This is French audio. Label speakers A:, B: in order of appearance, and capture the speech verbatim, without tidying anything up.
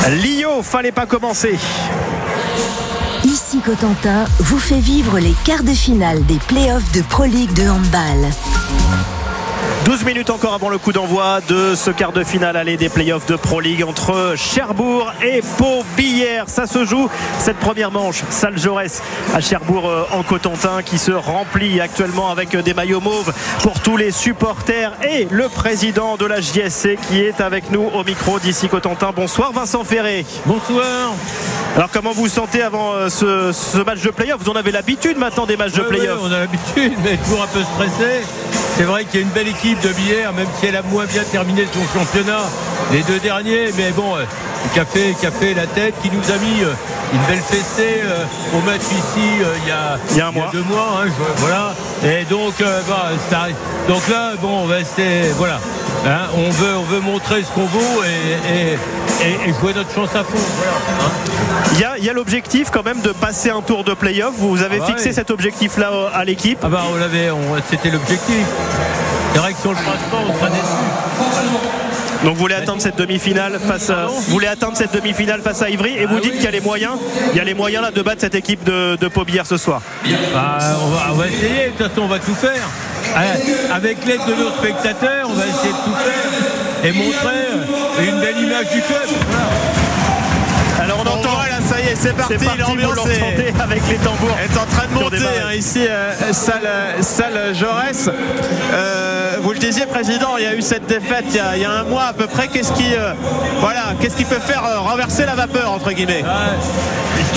A: Lio, fallait pas commencer.
B: Ici Cotentin vous fait vivre les quarts de finale des playoffs de Pro League de handball.
A: douze minutes encore avant le coup d'envoi de ce quart de finale aller des playoffs de Pro League entre Cherbourg et Pau-Billère. Ça se joue cette première manche, salle Jaurès à Cherbourg en Cotentin, qui se remplit actuellement avec des maillots mauves pour tous les supporters, et le président de la J S C qui est avec nous au micro d'ici Cotentin. Bonsoir Vincent Ferré.
C: Bonsoir.
A: Alors comment vous vous sentez avant ce, ce match de playoff? Vous en avez l'habitude maintenant des matchs de
C: ouais,
A: playoff.
C: ouais, on a l'habitude, mais toujours un peu stressé. C'est vrai qu'il y a une belle équipe de Billère, même si elle a moins bien terminé son championnat les deux derniers, mais bon, qui a fait, qui a fait la tête, qui nous a mis une belle fessée au match ici il y a,
A: il y a un
C: il y a
A: mois.
C: deux mois, hein, je, voilà. Et donc, bah, ça, donc là, bon, bah, c'est voilà. Hein, on veut, on veut montrer ce qu'on vaut et, et, et, et jouer notre chance à fond. Voilà, hein.
A: Il y a, il y a l'objectif quand même de passer un tour de play-off. Vous avez ah bah fixé oui. cet objectif-là à l'équipe.
C: Ah bah on l'avait, on, c'était l'objectif. C'est vrai que si on le passe pas, on sera déçu.
A: Donc vous voulez atteindre cette demi-finale face à, vous voulez atteindre cette demi-finale face à Ivry, et vous ah dites oui. qu'il y a les moyens, il y a les moyens là de battre cette équipe de, de Pau-Billère ce soir.
C: Bah, on, va, on va essayer. De toute façon, on va tout faire. Avec l'aide de nos spectateurs, on va essayer de tout faire et montrer une belle image du club. Voilà.
A: Alors on, on entend.
D: Voit, là, ça y est, c'est parti.
A: C'est parti,
D: l'ambiance
A: est... avec les tambours.
D: Elle est en train de monter hein, ici, euh, salle, salle Jaurès. Euh, vous le disiez, président, il y a eu cette défaite il y a, il y a un mois à peu près. Qu'est-ce qui, euh, voilà, qu'est-ce qui peut faire euh, renverser la vapeur entre guillemets?
C: Ouais.